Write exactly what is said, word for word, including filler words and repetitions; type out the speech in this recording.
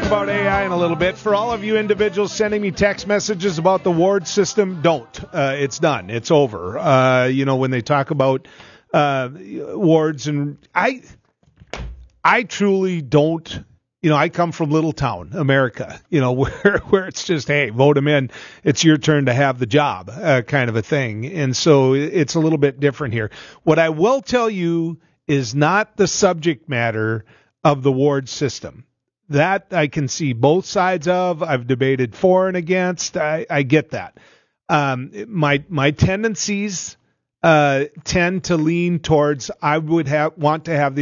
talk about A I in a little bit. For all of you individuals sending me text messages about the Ward system, don't. Uh, it's done. It's over. Uh, you know, when they talk about uh, wards, and I, I truly don't. You know, I come from little town America. You know, where where it's just, hey, vote him in. It's your turn to have the job, uh, kind of a thing. And so it's a little bit different here. What I will tell you is not the subject matter of the Ward system. That I can see both sides of. I've debated for and against. I, I get that. Um, my my tendencies uh, tend to lean towards I would have want to have the